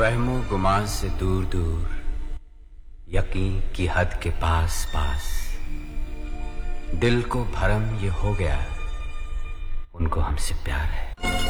वहमो गुमान से दूर दूर, यकीन की हद के पास पास, दिल को भरम ये हो गया, उनको हमसे प्यार है।